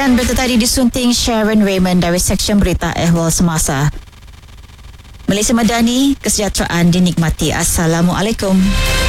Sekian berita tadi disunting Sharon Raymond dari Seksyen Berita Ehwal Semasa. Malaysia Madani, kesejahteraan dinikmati. Assalamualaikum.